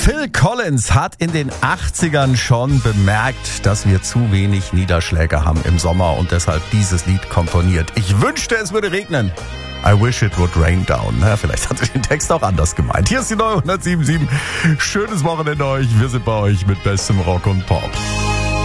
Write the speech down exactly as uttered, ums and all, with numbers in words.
Phil Collins hat in den achtzigern schon bemerkt, dass wir zu wenig Niederschläge haben im Sommer und deshalb dieses Lied komponiert. Ich wünschte, es würde regnen. I wish it would rain down. Na, vielleicht hat er den Text auch anders gemeint. Hier ist die neue hundertsieben Komma sieben. Schönes Wochenende euch. Wir sind bei euch mit bestem Rock und Pop.